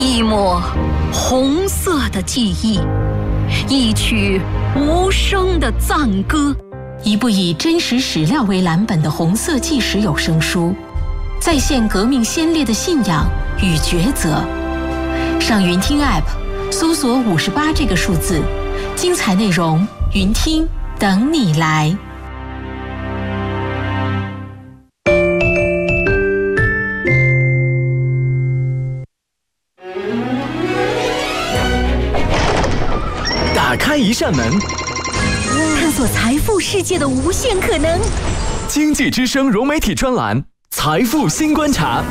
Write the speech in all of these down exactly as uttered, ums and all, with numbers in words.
一抹红色的记忆，一曲无声的赞歌， 一部以真实史料为蓝本的红色纪实有声书，再现革命先烈的信仰与抉择。上云听 App 搜索五十八这个数字，精彩内容云听等你来。 打开一扇门， 探索财富世界的无限可能。 经济之声融媒体专栏《财富新观察》，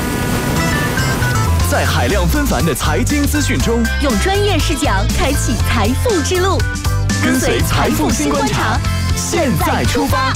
在海量纷繁的财经资讯中， 用专业视角开启财富之路。 跟随财富新观察，现在出发。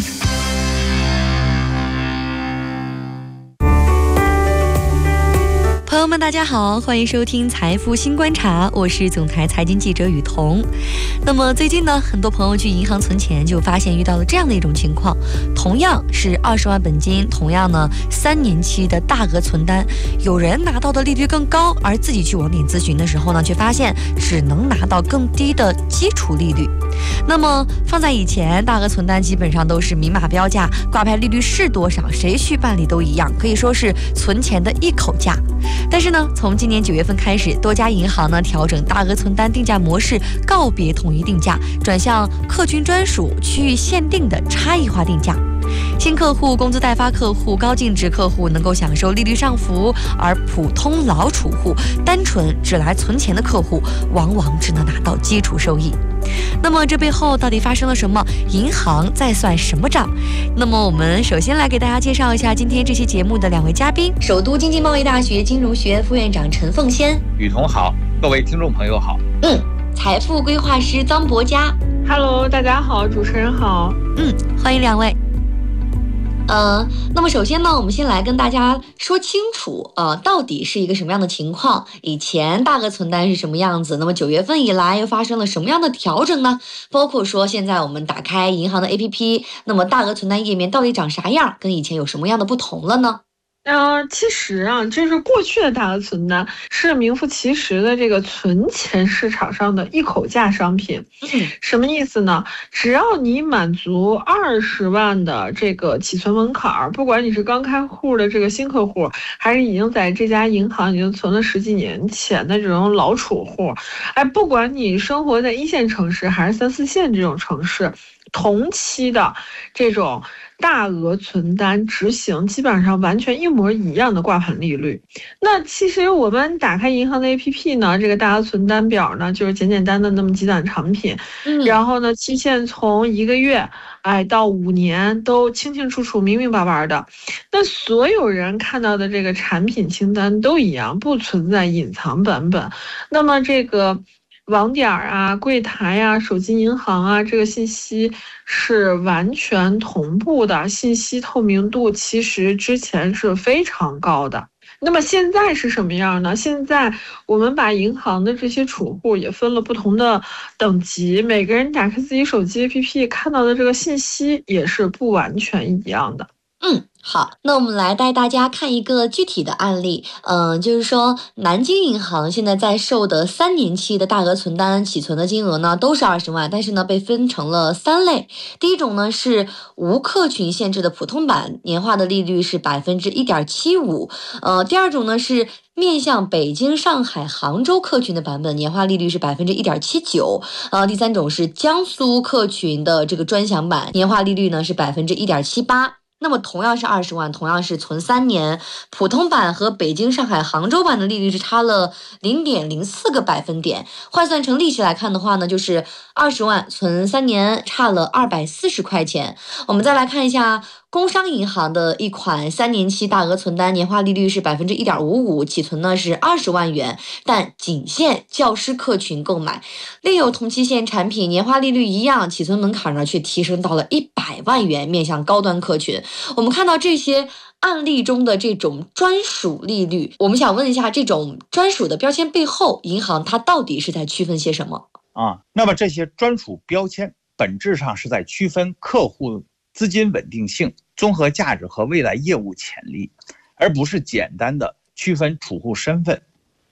朋友们大家好，欢迎收听财富新观察，我是总裁财经记者雨桐。那么最近呢，很多朋友去银行存钱，就发现遇到了这样的一种情况，同样是二十万本金，同样呢三年期的大额存单，有人拿到的利率更高，而自己去网点咨询的时候呢，却发现只能拿到更低的基础利率。那么放在以前，大额存单基本上都是明码标价，挂牌利率是多少，谁去办理都一样，可以说是存钱的一口价。但是呢，从今年九月份开始，多家银行呢调整大额存单定价模式，告别统一定价，转向客群专属、区域限定的差异化定价。新客户、工资代发客户、高净值客户能够享受利率上浮，而普通老储户、单纯只来存钱的客户，往往只能拿到基础收益。那么这背后到底发生了什么？银行在算什么账？那么我们首先来给大家介绍一下今天这期节目的两位嘉宾：首都经济贸易大学金融学院副院长陈凤仙。 雨桐好，各位听众朋友好。 嗯，财富规划师张博佳。 Hello， 大家好，主持人好。 嗯，欢迎两位。呃，那么首先呢，我们先来跟大家说清楚，呃，到底是一个什么样的情况？以前大额存单是什么样子？那么九月份以来又发生了什么样的调整呢？包括说现在我们打开银行的 A P P， 那么大额存单页面到底长啥样？跟以前有什么样的不同了呢？ 呃，其实啊，就是过去的大额存单是名副其实的这个存钱市场上的一口价商品。 嗯， 什么意思呢？只要你满足二十万的这个起存门槛，不管你是刚开户的这个新客户，还是已经在这家银行已经存了十几年钱的这种老储户，哎，不管你生活在一线城市还是三四线这种城市，同期的这种大额存单执行基本上完全一模一样的挂盘利率。那其实我们打开银行的 A P P 呢，这个大额存单表呢，就是简简单的那么几档产品， 嗯， 然后呢，期限从一个月哎到五年都清清楚楚、明明白白的。那所有人看到的这个产品清单都一样，不存在隐藏版本。那么这个网点啊、柜台啊、手机银行啊，这个信息是完全同步的，信息透明度其实之前是非常高的。那么现在是什么样呢？现在我们把银行的这些储户也分了不同的等级，每个人打开自己手机 A P P 看到的这个信息也是不完全一样的。 嗯，好，那我们来带大家看一个具体的案例。嗯、呃，就是说南京银行现在在售的三年期的大额存单起存的金额呢都是二十万，但是呢被分成了三类。第一种呢是无客群限制的普通版，年化的利率是百分之一点七五。呃，第二种呢是面向北京、上海、杭州客群的版本，年化利率是百分之一点七九。呃，第三种是江苏客群的这个专享版，年化利率呢是百分之一点七八。那么同样是二十万，同样是存三年，普通版和北京、上海、杭州版的利率是差了 零点零四个百分点，换算成利息来看的话呢，就是二十万存三年差了二百四十块钱。我们再来看一下工商银行的一款三年期大额存单，年化利率是百分之一点五五，起存呢是二十万元，但仅限教师客群购买。另有同期限产品，年化利率一样，起存门槛呢却提升到了一百万元，面向高端客群。我们看到这些案例中的这种专属利率，我们想问一下，这种专属的标签背后，银行它到底是在区分些什么啊？那么这些专属标签本质上是在区分客户资金稳定性、综合价值和未来业务潜力，而不是简单的区分储户身份。比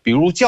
比如教